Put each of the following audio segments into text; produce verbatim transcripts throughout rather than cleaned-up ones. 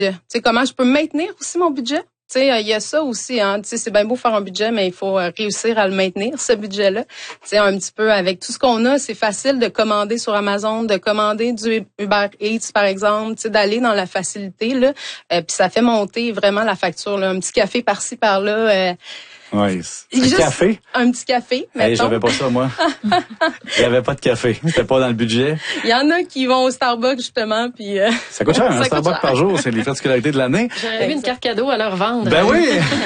Tu sais, comment je peux maintenir aussi mon budget? Tu sais, il y a ça aussi, hein. Tu sais, c'est bien beau faire un budget, mais il faut réussir à le maintenir, ce budget-là. Tu sais, un petit peu avec tout ce qu'on a, c'est facile de commander sur Amazon, de commander du Uber Eats, par exemple, tu sais, d'aller dans la facilité, là. Euh, puis ça fait monter vraiment la facture, là. Un petit café par-ci, par-là. Euh, Oui. Un café? Un petit café, mettons. Hey, j'avais pas ça, moi. J'avais pas de café. C'était pas dans le budget. Il y en a qui vont au Starbucks, justement, puis... Euh, ça coûte cher, un Starbucks par jour. C'est les frais de scolarité de l'année. J'aurais vu une carte cadeau à leur vendre. Ben oui!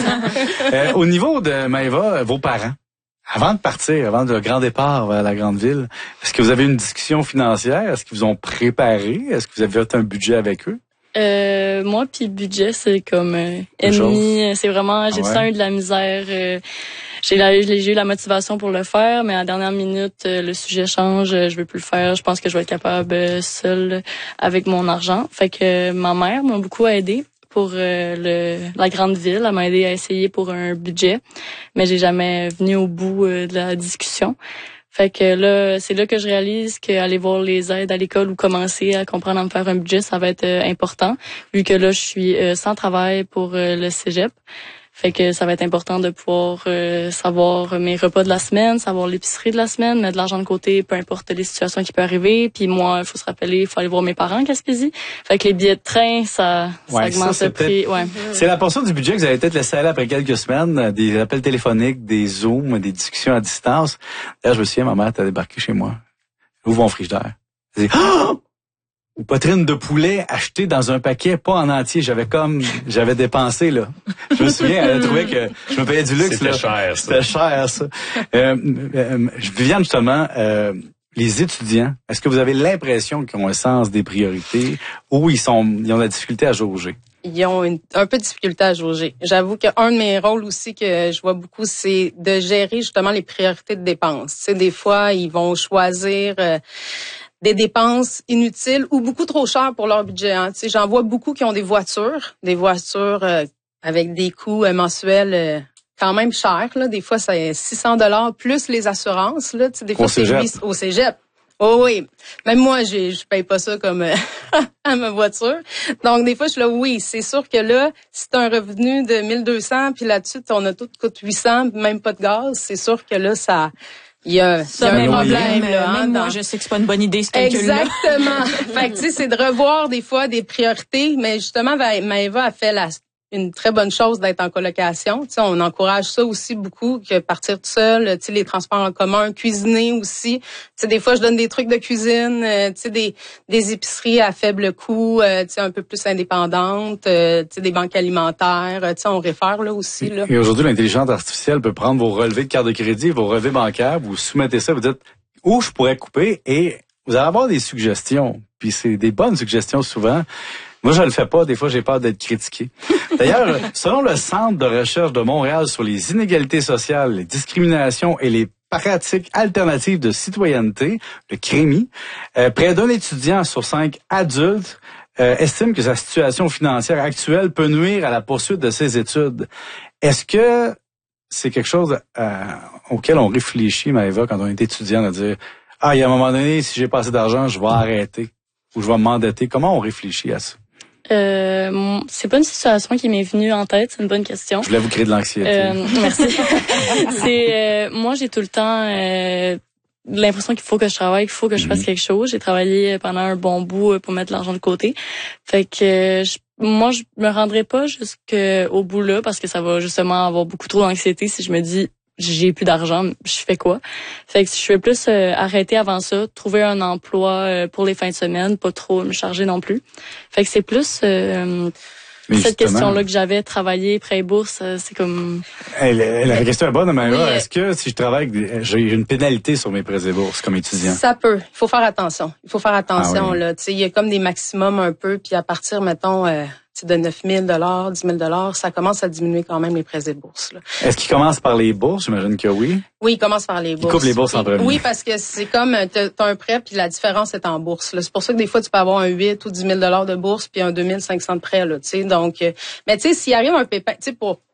euh, au niveau de Maëva, vos parents, avant de partir, avant le grand départ vers la grande ville, est-ce que vous avez une discussion financière? Est-ce qu'ils vous ont préparé? Est-ce que vous avez fait un budget avec eux? Euh, moi puis le budget, c'est comme euh, ennemi. C'est vraiment, j'ai ah ouais? sens eu de la misère. Euh, j'ai, la, j'ai eu la motivation pour le faire, mais à la dernière minute, euh, le sujet change. Je veux plus le faire. Je pense que je vais être capable euh, seule avec mon argent. Fait que euh, ma mère m'a beaucoup aidée pour euh, le la grande ville. Elle m'a aidé à essayer pour un budget, mais j'ai jamais venu au bout euh, de la discussion. Fait que là, c'est là que je réalise qu'aller voir les aides à l'école ou commencer à comprendre à me faire un budget, ça va être euh, important, vu que là, je suis euh, sans travail pour euh, le cégep. Fait que ça va être important de pouvoir euh, savoir mes repas de la semaine, savoir l'épicerie de la semaine, mettre de l'argent de côté, peu importe les situations qui peuvent arriver. Puis moi, il faut se rappeler, il faut aller voir mes parents en Gaspésie. Fait que les billets de train, ça, ouais, ça augmente ça, le prix. Ouais. C'est la portion du budget que vous avez peut-être laissé aller après quelques semaines, des appels téléphoniques, des Zooms, des discussions à distance. Là, je me souviens, ma mère t'a débarqué chez moi. Ouvre mon frigidaire. Elle dit, oh! Ou poitrine de poulet achetée dans un paquet, pas en entier. J'avais comme, j'avais dépensé, là. Je me souviens, elle a trouvé que je me payais du luxe, C'était là. cher, ça. C'était cher, ça. Euh, euh, Viviane, justement, euh, les étudiants, est-ce que vous avez l'impression qu'ils ont un sens des priorités ou ils sont, ils ont de la difficulté à jauger? Ils ont une, un peu de difficulté à jauger. J'avoue qu'un de mes rôles aussi que je vois beaucoup, c'est de gérer justement les priorités de dépenses. Tu sais, des fois, ils vont choisir euh, des dépenses inutiles ou beaucoup trop chères pour leur budget. Hein. Tu sais, j'en vois beaucoup qui ont des voitures, des voitures euh, avec des coûts euh, mensuels euh, quand même chers. Là. Des fois, c'est six cents dollars plus les assurances. Là. Tu sais, des fois, au c'est cégep. huit au cégep. Oh oui, même moi, j'ai, je paye pas ça comme euh, à ma voiture. Donc des fois, je suis là, oui, c'est sûr que là, si t'as un revenu de mille deux cents, puis là-dessus, on a tout coûte huit cents, même pas de gaz, c'est sûr que là, ça, il y a, ça, y a même un problème. Même, Là, hein, même dans... moi, je sais que c'est pas une bonne idée ce calcul-là. Exactement. Fait que tu sais, c'est de revoir des fois des priorités, mais justement, Maëva a fait la une très bonne chose d'être en colocation. Tu sais, on encourage ça aussi beaucoup, que partir tout seul, tu sais, les transports en commun, cuisiner aussi. Tu sais, des fois, je donne des trucs de cuisine, euh, tu sais, des, des épiceries à faible coût, euh, tu sais, un peu plus indépendantes, euh, tu sais, des banques alimentaires, euh, tu sais, on réfère là aussi, là. Et aujourd'hui, l'intelligence artificielle peut prendre vos relevés de carte de crédit, vos relevés bancaires, vous soumettez ça, vous dites où je pourrais couper et vous allez avoir des suggestions. Puis c'est des bonnes suggestions souvent. Moi, je le fais pas. Des fois, j'ai peur d'être critiqué. D'ailleurs, selon le Centre de recherche de Montréal sur les inégalités sociales, les discriminations et les pratiques alternatives de citoyenneté, le C R E M I, euh, près d'un étudiant sur cinq adultes euh, estime que sa situation financière actuelle peut nuire à la poursuite de ses études. Est-ce que c'est quelque chose euh, auquel on réfléchit, Maëva, quand on est étudiant, de dire « Ah, il y a un moment donné, si j'ai pas assez d'argent, je vais arrêter ou je vais m'endetter. » Comment on réfléchit à ça? Euh, c'est pas une situation qui m'est venue en tête, c'est une bonne question. Je voulais vous créer de l'anxiété. Euh, merci. c'est euh, moi j'ai tout le temps euh, l'impression qu'il faut que je travaille, qu'il faut que je fasse mm-hmm. quelque chose. J'ai travaillé pendant un bon bout pour mettre l'argent de côté. Fait que je, moi je me rendrai pas jusqu'au bout là parce que ça va justement avoir beaucoup trop d'anxiété si je me dis j'ai plus d'argent, je fais quoi? Fait que je vais plus euh, arrêter avant ça, trouver un emploi euh, pour les fins de semaine, pas trop me charger non plus. Fait que c'est plus euh, cette question-là que j'avais, travailler, prêt bourse, c'est comme... Hey, la, la question est bonne, Maëva. Oui, est-ce que si je travaille, j'ai une pénalité sur mes prêts et bourses comme étudiant? Ça peut. Il faut faire attention. Il faut faire attention. Ah, oui. Là. Tu sais, il y a comme des maximums un peu, puis à partir, mettons... Euh, de neuf mille dollars, dix mille dollars, ça commence à diminuer quand même les prêts et bourses. Là. Est-ce qu'il commence par les bourses? J'imagine que oui. Oui, il commence par les bourses. Il coupe les bourses en premier. Oui, parce que c'est comme, t'as, t'as un prêt, puis la différence est en bourse. Là. C'est pour ça que des fois, tu peux avoir un huit ou dix mille dollars de bourse, puis un deux mille cinq cents de prêt. Là, tu sais. Donc, euh, mais tu sais, s'il arrive un pépin, tu sais, pour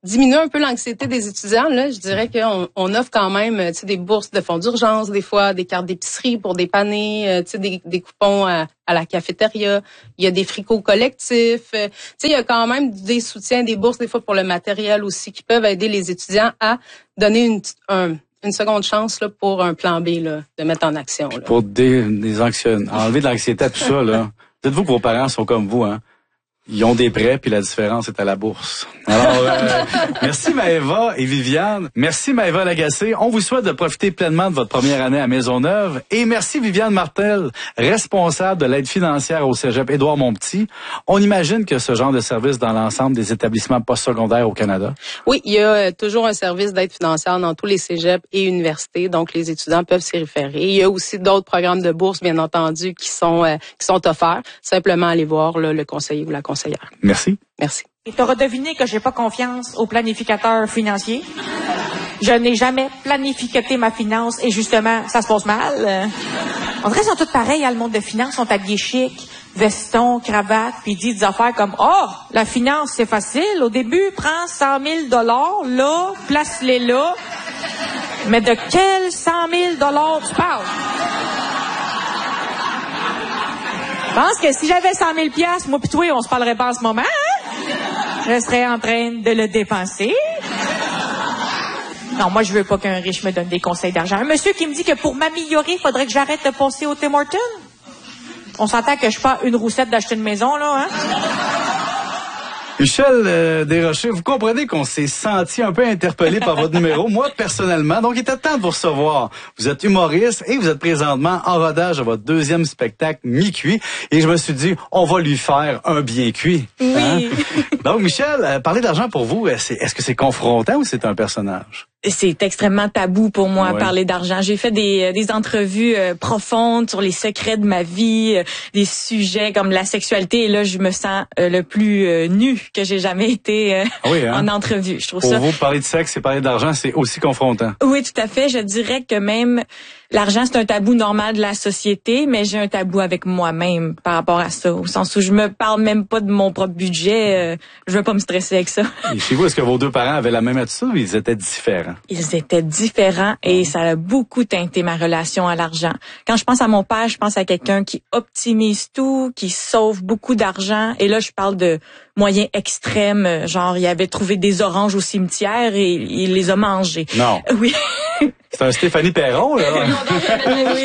diminuer un peu l'anxiété des étudiants, là, je dirais qu'on on offre quand même, tu sais, des bourses de fonds d'urgence, des fois, des cartes d'épicerie pour dépanner, euh, tu sais, des, des coupons à, à la cafétéria. Il y a des fricots collectifs. Euh, tu sais, il y a quand même des soutiens, des bourses, des fois, pour le matériel aussi, qui peuvent aider les étudiants à donner une, un, une seconde chance, là, pour un plan B, là, de mettre en action, là. Pour des, des anxiétés, enlever de l'anxiété à tout ça, là. Dites-vous que vos parents sont comme vous, hein. Ils ont des prêts, puis la différence est à la bourse. Alors, euh, merci Maëva et Viviane. Merci Maëva Lagacé. On vous souhaite de profiter pleinement de votre première année à Maisonneuve. Et merci Viviane Martel, responsable de l'aide financière au cégep Édouard-Montpetit. On imagine que ce genre de service dans l'ensemble des établissements postsecondaires au Canada? Oui, il y a euh, toujours un service d'aide financière dans tous les cégeps et universités, donc les étudiants peuvent s'y référer. Il y a aussi d'autres programmes de bourse, bien entendu, qui sont euh, qui sont offerts. Simplement aller voir là, le conseiller ou la conseillère. Merci. Merci. Et t'auras deviné que j'ai pas confiance aux planificateurs financiers. Je n'ai jamais planifié ma finance et justement, ça se passe mal. Euh, on dirait qu'ils sont tous pareils, hein, le monde de finance, sont habillés chic, veston, cravate, puis ils disent des affaires comme « Oh, la finance, c'est facile. Au début, prends cent mille dollars, là, place-les là. » Mais de quels cent mille dollars tu parles? Je pense que si j'avais cent mille piastres, moi pis toi, on se parlerait pas en ce moment, hein? Je serais en train de le dépenser. Non, moi, je veux pas qu'un riche me donne des conseils d'argent. Un monsieur qui me dit que pour m'améliorer, il faudrait que j'arrête de passer au Tim Hortons. On s'entend que je suis pas une roussette d'acheter une maison, là, hein? Michel euh, Desrochers, vous comprenez qu'on s'est senti un peu interpellé par votre numéro, moi personnellement, donc il était temps de vous recevoir. Vous êtes humoriste et vous êtes présentement en rodage à votre deuxième spectacle mi-cuit et je me suis dit, on va lui faire un bien cuit. Oui. Hein? Donc Michel, euh, parler d'argent pour vous, c'est, est-ce que c'est confrontant ou c'est un personnage? C'est extrêmement tabou pour moi, oui. parler d'argent. J'ai fait des, des entrevues euh, profondes sur les secrets de ma vie, euh, des sujets comme la sexualité. Et là, je me sens euh, le plus euh, nu que j'ai jamais été euh, oui, hein? en entrevue. Je trouve pour ça. Pour vous, parler de sexe et parler d'argent, c'est aussi confrontant. Oui, tout à fait. Je dirais que même l'argent, c'est un tabou normal de la société, mais j'ai un tabou avec moi-même par rapport à ça. Au sens où je me parle même pas de mon propre budget. Euh, je veux pas me stresser avec ça. Et chez vous, est-ce que vos deux parents avaient la même attitude ou ils étaient différents? Ils étaient différents et ça a beaucoup teinté ma relation à l'argent. Quand je pense à mon père, je pense à quelqu'un qui optimise tout, qui sauve beaucoup d'argent. Et là, je parle de moyens extrêmes, genre il avait trouvé des oranges au cimetière et il les a mangées. Non. Oui. C'est un Stéphanie Perron, là. oui, oui.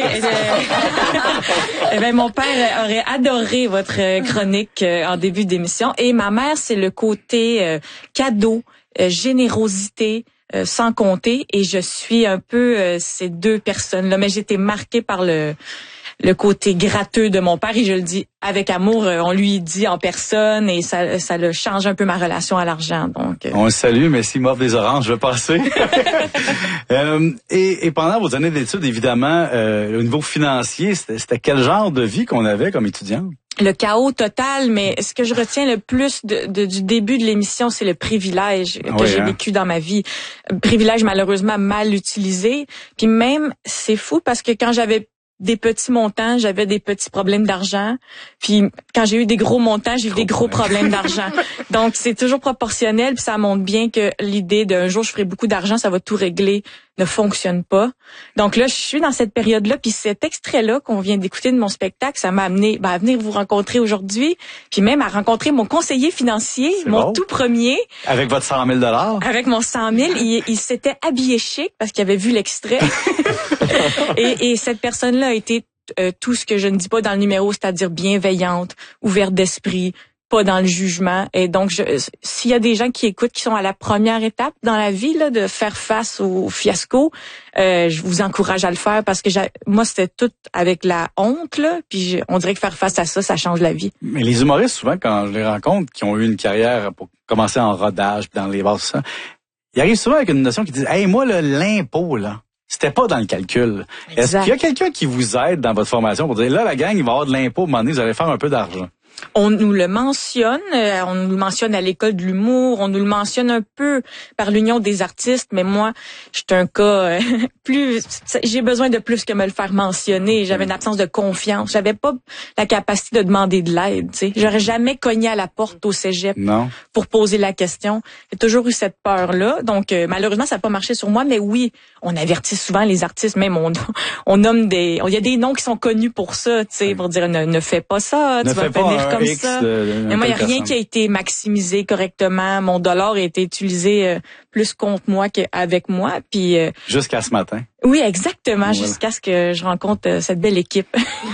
Eh ben, mon père aurait adoré votre chronique en début d'émission. Et ma mère, c'est le côté euh, cadeau, euh, générosité, Euh, sans compter, et je suis un peu euh, ces deux personnes-là, mais j'ai été marquée par le le côté gratteux de mon père, et je le dis avec amour, euh, on lui dit en personne, et ça ça le change un peu ma relation à l'argent. Donc euh... on le salue, mais s'il m'offre des oranges, je vais passer. euh, et, et pendant vos années d'études, évidemment, euh, au niveau financier, c'était, c'était quel genre de vie qu'on avait comme étudiant? Le chaos total, mais ce que je retiens le plus de, de, du début de l'émission, c'est le privilège que oui, j'ai hein? vécu dans ma vie. Privilège malheureusement mal utilisé. Puis même, c'est fou parce que quand j'avais des petits montants, j'avais des petits problèmes d'argent. Puis quand j'ai eu des gros montants, j'ai eu des gros problèmes d'argent. Donc c'est toujours proportionnel, puis ça montre bien que l'idée d'un jour je ferai beaucoup d'argent, ça va tout régler, ne fonctionne pas. Donc là, je suis dans cette période-là, puis cet extrait-là qu'on vient d'écouter de mon spectacle, ça m'a amené ben, à venir vous rencontrer aujourd'hui, puis même à rencontrer mon conseiller financier, c'est mon bon. tout premier. Avec votre cent mille dollars? Avec mon cent mille, il, il s'était habillé chic parce qu'il avait vu l'extrait. et, et cette personne-là a été euh, tout ce que je ne dis pas dans le numéro, c'est-à-dire bienveillante, ouverte d'esprit, pas dans le jugement. Et donc, je, s'il y a des gens qui écoutent, qui sont à la première étape dans la vie, là, de faire face au fiasco, euh, je vous encourage à le faire parce que j'ai, moi, c'était tout avec la honte, là. Puis je, on dirait que faire face à ça, ça change la vie. Mais les humoristes, souvent, quand je les rencontre, qui ont eu une carrière pour commencer en rodage, puis dans les bases, ça, ils arrivent souvent avec une notion qui dit, hey, moi, là, l'impôt, là. C'était pas dans le calcul. Exact. Est-ce qu'il y a quelqu'un qui vous aide dans votre formation pour dire, là, la gang, il va y avoir de l'impôt, à un moment donné, vous allez faire un peu d'argent? On nous le mentionne, euh, on nous le mentionne à l'école de l'humour, on nous le mentionne un peu par l'Union des artistes, mais moi, je suis un cas euh, plus, j'ai besoin de plus que me le faire mentionner. J'avais une absence de confiance, j'avais pas la capacité de demander de l'aide. Tu sais, j'aurais jamais cogné à la porte au cégep non. pour poser la question. J'ai toujours eu cette peur-là, donc euh, malheureusement, ça n'a pas marché sur moi. Mais oui, on avertit souvent les artistes, même on, on nomme des, il y a des noms qui sont connus pour ça, tu sais, pour dire ne, ne fais pas ça, ne tu vas finir comme X ça. De, de mais moi, il n'y a rien qui a été maximisé correctement. Mon dollar a été utilisé euh, plus contre moi qu'avec moi. Puis euh, jusqu'à ce matin. Oui, exactement, voilà. Jusqu'à ce que je rencontre euh, cette belle équipe.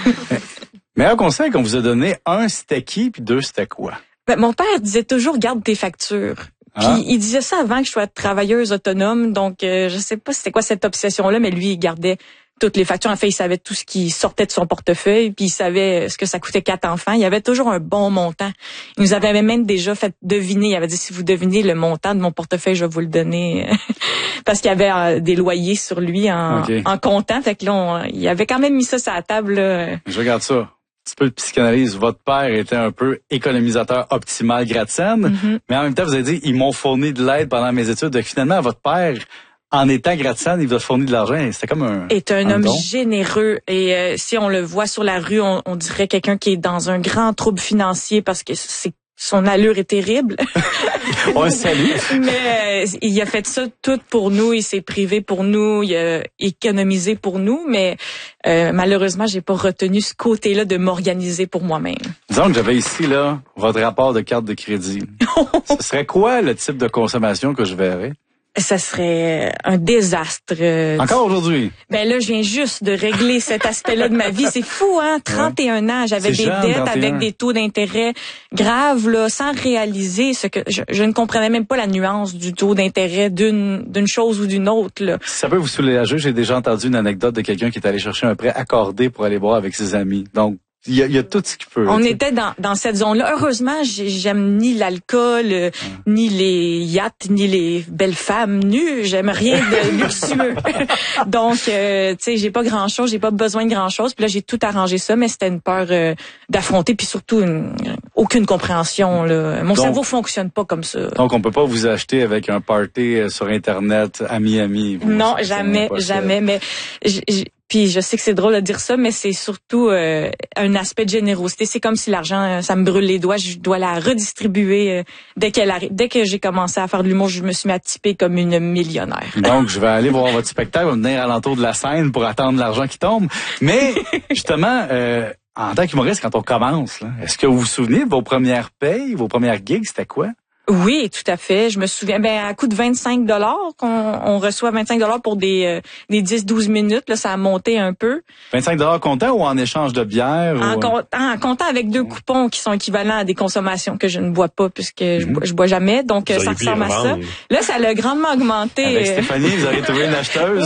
Meilleur conseil qu'on vous a donné, un, c'était qui, puis deux, c'était quoi? Ben, mon père disait toujours, garde tes factures. Puis ah. il disait ça avant que je sois travailleuse autonome. Donc, euh, je sais pas c'était quoi cette obsession-là, mais lui, il gardait toutes les factures. En fait, il savait tout ce qui sortait de son portefeuille, puis il savait ce que ça coûtait quatre enfants. Il y avait toujours un bon montant. Il nous avait même déjà fait deviner. Il avait dit, si vous devinez le montant de mon portefeuille, je vais vous le donner. Parce qu'il y avait euh, des loyers sur lui en, okay. en comptant. Fait que là, on, il avait quand même mis ça sur la table. Là. Je regarde ça. Un petit peu de psychanalyse. Votre père était un peu économisateur optimal gratte-ciel, mm-hmm. mais en même temps, vous avez dit, ils m'ont fourni de l'aide pendant mes études. Donc finalement, votre père... En étant gratte-ciel, il vous a fourni de l'argent. C'était comme un. Est un, un homme don. généreux. Et euh, si on le voit sur la rue, on, on dirait quelqu'un qui est dans un grand trouble financier parce que c'est son allure est terrible. On le salue. Mais euh, il a fait ça tout pour nous. Il s'est privé pour nous. Il a économisé pour nous. Mais euh, malheureusement, j'ai pas retenu ce côté-là de m'organiser pour moi-même. Disons que j'avais ici là votre rapport de carte de crédit. Ce serait quoi le type de consommation que je verrais? Ça serait un désastre. Encore aujourd'hui? Ben là, je viens juste de régler cet aspect-là de ma vie. C'est fou, hein? trente et un ans, j'avais des jeune, dettes trente et un. Avec des taux d'intérêt graves, là, sans réaliser ce que je, je ne comprenais même pas la nuance du taux d'intérêt d'une d'une chose ou d'une autre. Là. Si ça peut vous soulager, j'ai déjà entendu une anecdote de quelqu'un qui est allé chercher un prêt accordé pour aller boire avec ses amis. Donc, il y a, il y a tout ce qu'il peut. On t'sais. était dans, dans cette zone-là. Heureusement, j'aime ni l'alcool, euh, hum. ni les yachts, ni les belles femmes nues. J'aime rien de luxueux. Donc, euh, tu sais, j'ai pas grand-chose, j'ai pas besoin de grand-chose. Puis là, j'ai tout arrangé ça, mais c'était une peur euh, d'affronter, puis surtout une, aucune compréhension. Là. Mon donc, cerveau fonctionne pas comme ça. Donc, on peut pas vous acheter avec un party sur Internet à Miami. Vous, non, jamais, jamais. Mais j, j, Puis je sais que c'est drôle de dire ça, mais c'est surtout euh, un aspect de générosité. C'est comme si l'argent, ça me brûle les doigts, je dois la redistribuer euh, dès qu'elle arrive. Dès que j'ai commencé à faire de l'humour, je me suis mis à typer comme une millionnaire. Donc, je vais aller voir votre spectacle, on va venir à l'entour de la scène pour attendre l'argent qui tombe. Mais justement, euh, en tant qu'humoriste, quand on commence, là, est-ce que vous vous souvenez de vos premières payes, vos premières gigs, c'était quoi? Oui, tout à fait. Je me souviens, ben à coût de vingt-cinq dollars qu'on on reçoit vingt-cinq dollars pour des euh, des dix douze minutes, là, ça a monté un peu. vingt-cinq dollars comptant ou en échange de bière? En, ou... comptant, en comptant avec deux coupons qui sont équivalents à des consommations que je ne bois pas puisque mm-hmm. je, bois, je bois jamais, donc vous ça ressemble à ça. Là, ça a grandement augmenté. Avec Stéphanie, vous avez trouvé une acheteuse.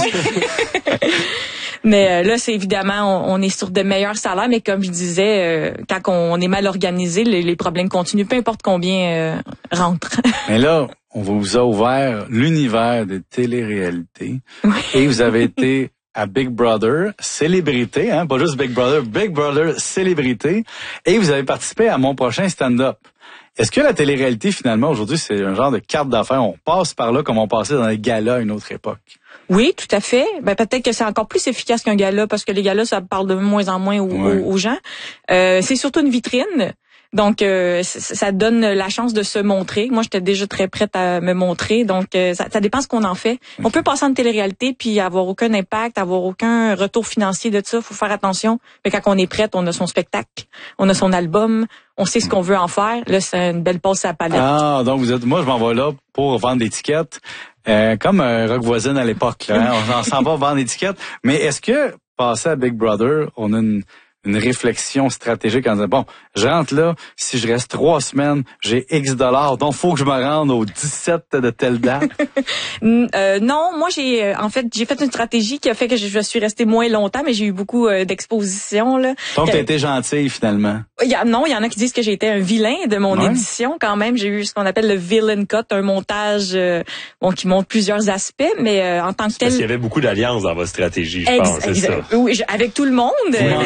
Mais euh, là, c'est évidemment, on, on est sur de meilleurs salaires, mais comme je disais, euh, quand on, on est mal organisé, les, les problèmes continuent, peu importe combien euh, rentrent. Mais là, on vous a ouvert l'univers des téléréalités oui. et vous avez été à Big Brother, célébrité, hein, pas juste Big Brother, Big Brother, célébrité, et vous avez participé à mon prochain stand-up. Est-ce que la télé-réalité, finalement, aujourd'hui, c'est un genre de carte d'affaires? On passe par là comme on passait dans les galas à une autre époque. Oui, tout à fait. Ben peut-être que c'est encore plus efficace qu'un gala parce que les galas, ça parle de moins en moins aux, ouais. aux, aux gens. Euh, c'est surtout une vitrine. Donc, euh, ça donne la chance de se montrer. Moi, j'étais déjà très prête à me montrer. Donc, euh, ça, ça dépend ce qu'on en fait. On peut passer en télé-réalité puis avoir aucun impact, avoir aucun retour financier de ça. Faut faire attention. Mais quand on est prête, on a son spectacle, on a son album, on sait ce qu'on veut en faire. Là, c'est une belle pause à la palette. Ah, donc vous êtes, moi, je m'en vais là pour vendre des tickets. Euh, comme euh, Rock Voisine à l'époque, là, hein? On s'en va vendre des tickets. Mais est-ce que, passer à Big Brother, on a une... une réflexion stratégique en disant, bon, je rentre là, si je reste trois semaines, j'ai X dollars, donc faut que je me rende au dix-sept de telle date? euh, non, moi, j'ai en fait, j'ai fait une stratégie qui a fait que je, je suis restée moins longtemps, mais j'ai eu beaucoup euh, d'expositions. Là. Donc, t'as été gentille, finalement. Il y a, non, il y en a qui disent que j'ai été un vilain de mon ouais. édition, quand même. J'ai eu ce qu'on appelle le villain cut, un montage euh, bon qui montre plusieurs aspects, mais euh, en tant que tel... Parce qu'il y avait beaucoup d'alliances dans votre stratégie, je Ex- pense, c'est ça. Oui, avec tout le monde. Vous mangez à tous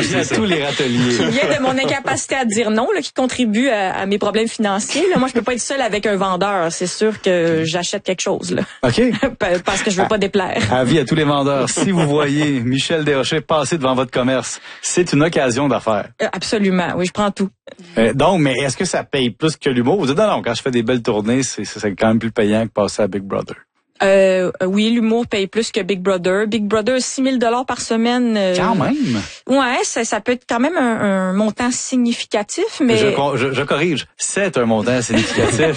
les râteliers. Qui vient de mon incapacité à dire non, là, qui contribue à, à mes problèmes financiers. Là. Moi, je peux pas être seule avec un vendeur. C'est sûr que j'achète quelque chose. Là. OK. Parce que je veux pas déplaire. Avis à tous les vendeurs. Si vous voyez Michel Desrochers passer devant votre commerce, c'est une occasion d'affaires. Euh, absolument. Oui, je prends tout. Euh, donc, mais est-ce que ça paye plus que l'humour? Vous dites, non, non, quand je fais des belles tournées, c'est, c'est quand même plus payant que passer à Big Brother. Euh, oui, l'humour paye plus que Big Brother. Big Brother, six mille dollars par semaine. Euh, quand même? Ouais, ça, ça peut être quand même un, un montant significatif, mais... Je, je, je corrige, c'est un montant significatif.